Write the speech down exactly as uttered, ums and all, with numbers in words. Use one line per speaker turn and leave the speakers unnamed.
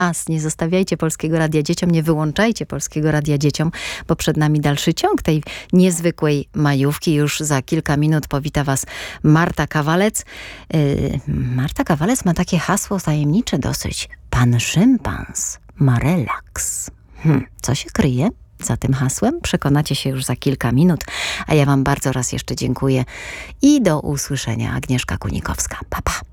as. Nie zostawiajcie Polskiego Radia dzieciom, nie wyłączajcie Polskiego Radia dzieciom, bo przed nami dalszy ciąg tej niezwykłej majówki. Już za kilka minut powita was Marta Kawalec. Yy, Marta Kawalec ma takie hasło tajemnicze dosyć. Pan szympans ma relaks. Hmm, co się kryje za tym hasłem? Przekonacie się już za kilka minut, a ja wam bardzo raz jeszcze dziękuję i do usłyszenia. Agnieszka Kunikowska. Pa, pa.